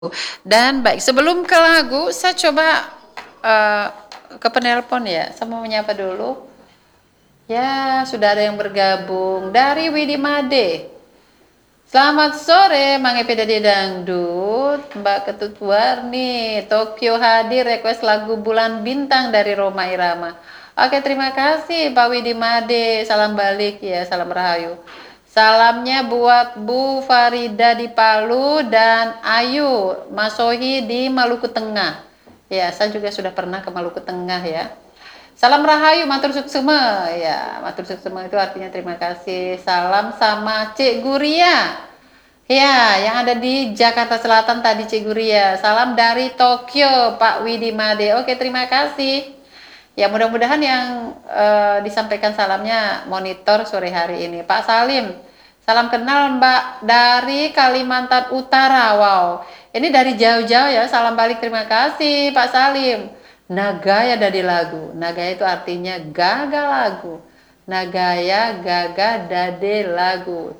Dan baik, sebelum ke lagu, saya coba eh, ke penelpon ya. Saya mau menyapa dulu. Ya, sudah ada yang bergabung dari Widi Made. Selamat sore, Mang Epi Dadi Dangdut, Mbak Ketut Warni, Tokyo hadir request lagu Bulan Bintang dari Roma Irama. Oke, terima kasih Pak Widi Made, salam balik ya, salam rahayu. Salamnya buat Bu Farida di Palu dan Ayu Masohi di Maluku Tengah. Ya, saya juga sudah pernah ke Maluku Tengah ya. Salam rahayu, matur suksema. Ya, matur suksema itu artinya terima kasih. Salam sama Cik Guria. Ya, yang ada di Jakarta Selatan tadi Cik Guria. Salam dari Tokyo, Pak Widi Made. Oke, terima kasih. Ya, mudah-mudahan yang disampaikan salamnya monitor sore hari ini. Pak Salim, salam kenal Mbak dari Kalimantan Utara. Wow, ini dari jauh-jauh ya. Salam balik, terima kasih Pak Salim. Nagaya dadi lagu. Nagaya itu artinya gaga lagu. Nagaya gaga dade lagu.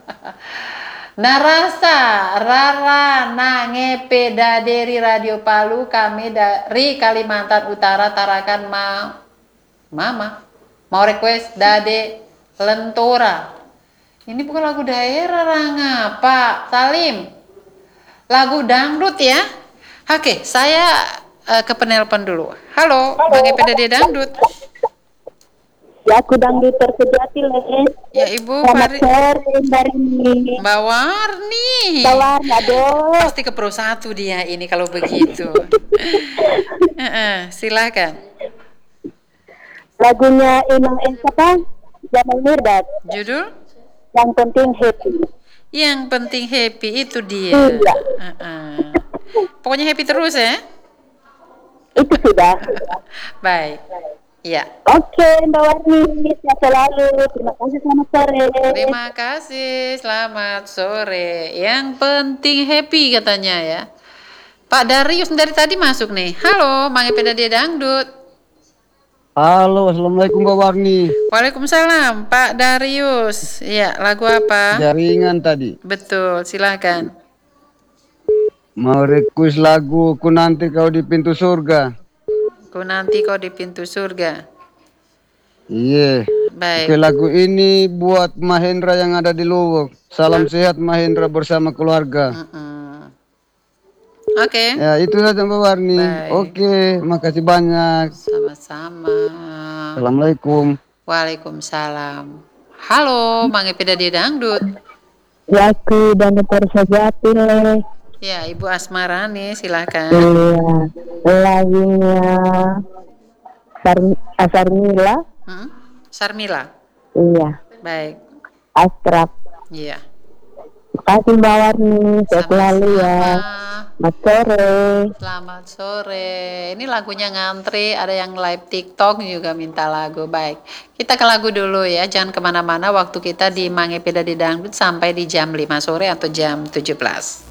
Narasa Rara Nangepe dari Radio Palu, kami dari Kalimantan Utara Tarakan Mama mau request Dade Lentora. Ini bukan lagu daerah Ranga, Pak Salim. Lagu dangdut ya. Oke, saya ke penelpon dulu. Halo, Bang Epe Dade Dangdut. Ya, aku dangdut tersejati Les. Ya, Ibu Selamat sore dari Mbak Warni. Warni, aduh. Pasti ke Pro 1 dia ini kalau begitu. Silakan. Lagunya Imam siapa? Jamal Mirdad. Judul? Yang penting happy. Yang penting happy itu dia. Iya. Pokoknya happy terus ya. Itu sudah. Baik. Ya. Oke, Mbak Warni, sehat selalu. Terima kasih, selamat sore. Terima kasih, selamat sore. Yang penting happy katanya ya. Pak Darius dari tadi masuk nih. Halo, Mang Epe Dade Dangdut. Halo, assalamualaikum Mbak Warni. Waalaikumsalam, Pak Darius. Ya, lagu apa? Jaringan tadi. Betul, silakan. Mau request lagu Ku Nanti Kau di Pintu Surga. Ku nanti kau di pintu surga. Iya. Baik. Oke, lagu ini buat Mahendra yang ada di Luwuk. Salam sehat Mahendra bersama keluarga. Oke. Ya, itu saja Mbak Warni. Baik. Oke, makasih banyak. Sama-sama. Assalamualaikum. Waalaikumsalam. Halo, Mang Epe Dade Dangdut. Ya, aku dangdut tersejati Les. Ya, Ibu Asmarani, silakan. Iya, lagunya Sarmila. Sarmila. Iya. Baik. Astrap. Iya. Makasih Mbak Warni, sehat selalu ya. Selamat sore. Selamat sore. Ini lagunya ngantri, ada yang live TikTok juga minta lagu. Baik, kita ke lagu dulu ya. Jangan kemana-mana, waktu kita di Mang Epe Dade Dangdut sampai di jam 5 sore atau jam 17.